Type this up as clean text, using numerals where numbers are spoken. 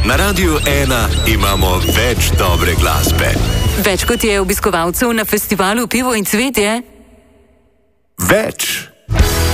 Na Radiu 1 imamo več dobre glasbe. Več kot je obiskovalcev na festivalu Pivo in cvetje? Več.